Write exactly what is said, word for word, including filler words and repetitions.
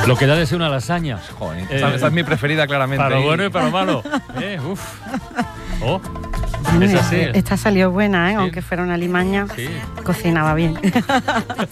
Lo que da de ser una lasaña. Joder, esa, eh, esa es mi preferida, claramente. Para lo bueno y para lo malo. Eh, uf. Oh. Bueno, es así. Esta salió buena, ¿eh? Sí. Aunque fuera una limaña, sí. Cocinaba bien.